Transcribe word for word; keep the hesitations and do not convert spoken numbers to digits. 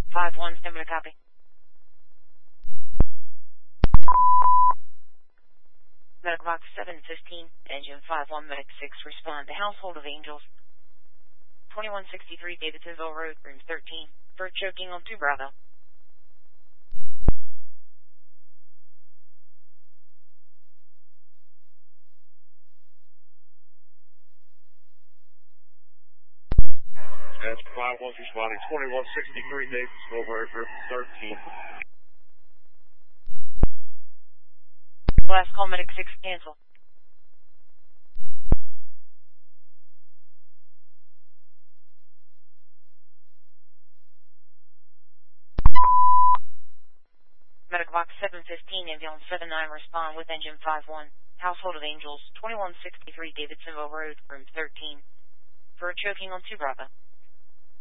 five one, stand by to copy. Medic box seven fifteen, engine five one, medic six, respond to Household of Angels. twenty-one sixty-three Davidsonville Road, room thirteen, for choking on two Bravo. That's five one responding, twenty-one sixty-three Davidsonville Road, room thirteen. Last call, medic six, cancel. Medic box seven fifteen, ambulance seven nine, respond with engine five one, Household of Angels, twenty-one sixty-three Davidsonville Road, room thirteen, for choking on two Bravo.